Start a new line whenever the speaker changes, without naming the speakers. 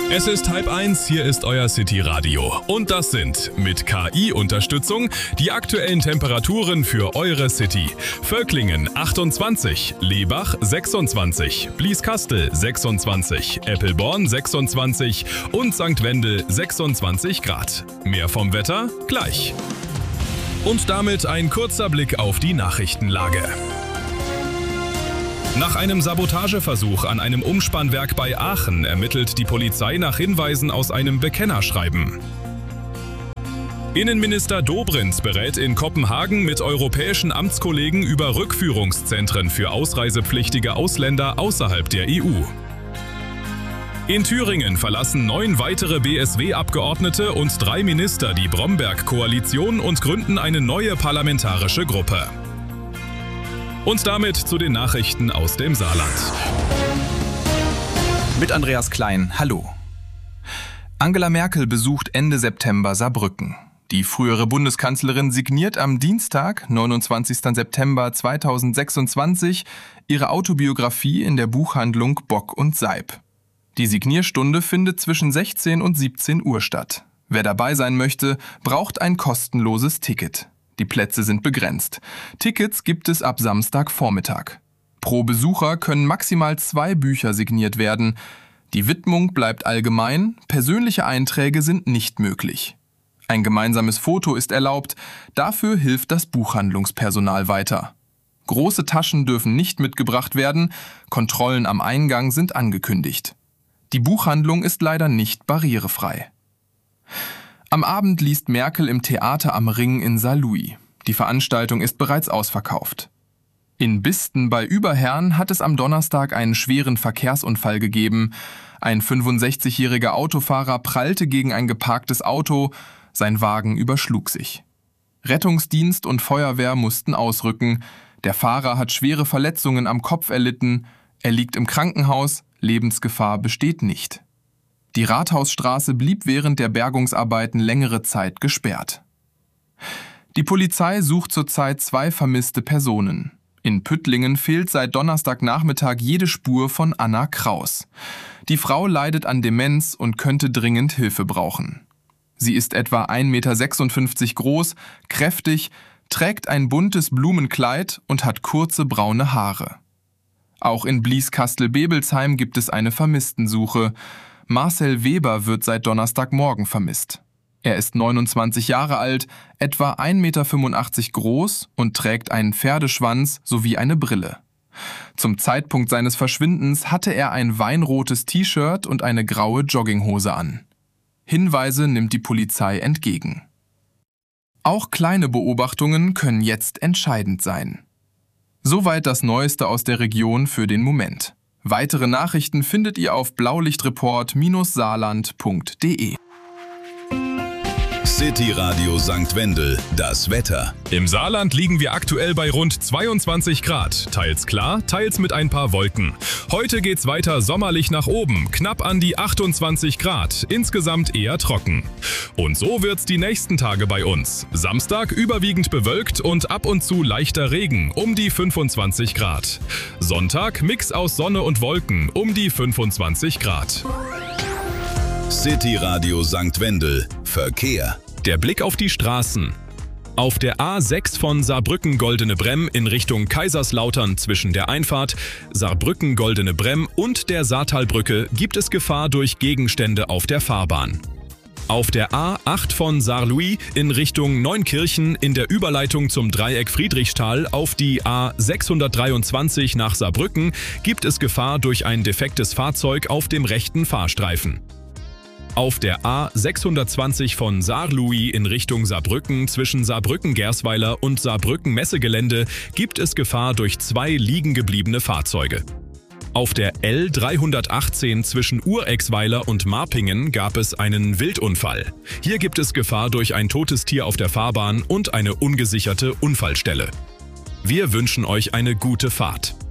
Es ist 12:30, hier ist euer City Radio. Und das sind mit KI-Unterstützung die aktuellen Temperaturen für eure City. Völklingen 28, Lebach 26, Blieskastel 26, Eppelborn 26 und St. Wendel 26 Grad. Mehr vom Wetter gleich. Und damit ein kurzer Blick auf die Nachrichtenlage. Nach einem Sabotageversuch an einem Umspannwerk bei Aachen ermittelt die Polizei nach Hinweisen aus einem Bekennerschreiben. Innenminister Dobrindt berät in Kopenhagen mit europäischen Amtskollegen über Rückführungszentren für ausreisepflichtige Ausländer außerhalb der EU. In Thüringen verlassen 9 weitere BSW-Abgeordnete und 3 Minister die Bromberg-Koalition und gründen eine neue parlamentarische Gruppe. Und damit zu den Nachrichten aus dem Saarland.
Mit Andreas Klein, hallo. Angela Merkel besucht Ende September Saarbrücken. Die frühere Bundeskanzlerin signiert am Dienstag, 29. September 2026, ihre Autobiografie in der Buchhandlung Bock und Seib. Die Signierstunde findet zwischen 16 und 17 Uhr statt. Wer dabei sein möchte, braucht ein kostenloses Ticket. Die Plätze sind begrenzt. Tickets gibt es ab Samstagvormittag. Pro Besucher können maximal 2 Bücher signiert werden. Die Widmung bleibt allgemein, persönliche Einträge sind nicht möglich. Ein gemeinsames Foto ist erlaubt, dafür hilft das Buchhandlungspersonal weiter. Große Taschen dürfen nicht mitgebracht werden, Kontrollen am Eingang sind angekündigt. Die Buchhandlung ist leider nicht barrierefrei. Am Abend liest Merkel im Theater am Ring in Saarlouis. Die Veranstaltung ist bereits ausverkauft. In Bisten bei Überherrn hat es am Donnerstag einen schweren Verkehrsunfall gegeben. Ein 65-jähriger Autofahrer prallte gegen ein geparktes Auto, sein Wagen überschlug sich. Rettungsdienst und Feuerwehr mussten ausrücken. Der Fahrer hat schwere Verletzungen am Kopf erlitten. Er liegt im Krankenhaus, Lebensgefahr besteht nicht. Die Rathausstraße blieb während der Bergungsarbeiten längere Zeit gesperrt. Die Polizei sucht zurzeit 2 vermisste Personen. In Püttlingen fehlt seit Donnerstagnachmittag jede Spur von Anna Kraus. Die Frau leidet an Demenz und könnte dringend Hilfe brauchen. Sie ist etwa 1,56 Meter groß, kräftig, trägt ein buntes Blumenkleid und hat kurze braune Haare. Auch in Blieskastel-Bebelsheim gibt es eine Vermisstensuche. Marcel Weber wird seit Donnerstagmorgen vermisst. Er ist 29 Jahre alt, etwa 1,85 Meter groß und trägt einen Pferdeschwanz sowie eine Brille. Zum Zeitpunkt seines Verschwindens hatte er ein weinrotes T-Shirt und eine graue Jogginghose an. Hinweise nimmt die Polizei entgegen. Auch kleine Beobachtungen können jetzt entscheidend sein. Soweit das Neueste aus der Region für den Moment. Weitere Nachrichten findet ihr auf blaulichtreport-saarland.de.
City Radio St. Wendel, das Wetter.
Im Saarland liegen wir aktuell bei rund 22 Grad. Teils klar, teils mit ein paar Wolken. Heute geht's weiter sommerlich nach oben, knapp an die 28 Grad. Insgesamt eher trocken. Und so wird's die nächsten Tage bei uns. Samstag überwiegend bewölkt und ab und zu leichter Regen, um die 25 Grad. Sonntag Mix aus Sonne und Wolken, um die 25 Grad.
City Radio St. Wendel, Verkehr.
Der Blick auf die Straßen. Auf der A6 von Saarbrücken-Goldene Bremm in Richtung Kaiserslautern zwischen der Einfahrt Saarbrücken-Goldene Bremm und der Saartalbrücke gibt es Gefahr durch Gegenstände auf der Fahrbahn. Auf der A8 von Saarlouis in Richtung Neunkirchen in der Überleitung zum Dreieck Friedrichsthal auf die A623 nach Saarbrücken gibt es Gefahr durch ein defektes Fahrzeug auf dem rechten Fahrstreifen. Auf der A620 von Saarlouis in Richtung Saarbrücken zwischen Saarbrücken-Gersweiler und Saarbrücken-Messegelände gibt es Gefahr durch 2 liegen gebliebene Fahrzeuge. Auf der L318 zwischen Urexweiler und Marpingen gab es einen Wildunfall. Hier gibt es Gefahr durch ein totes Tier auf der Fahrbahn und eine ungesicherte Unfallstelle. Wir wünschen euch eine gute Fahrt.